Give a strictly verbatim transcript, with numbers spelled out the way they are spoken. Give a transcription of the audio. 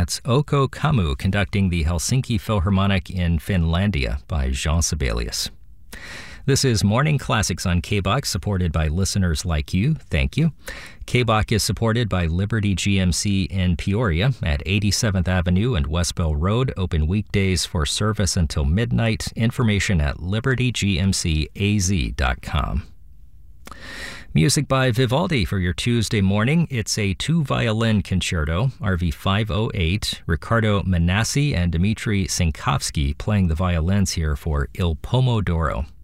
That's Oko Kamu conducting the Helsinki Philharmonic in Finlandia by Jean Sibelius. This is Morning Classics on K B O K, supported by listeners like you. Thank you. K B O K is supported by Liberty G M C in Peoria at eighty-seventh Avenue and Westbell Road, open weekdays for service until midnight. Information at liberty g m c a z dot com. Music by Vivaldi for your Tuesday morning. It's a two-violin concerto, R V five oh eight. Riccardo Manassi and Dmitry Sinkovsky playing the violins here for Il Pomodoro.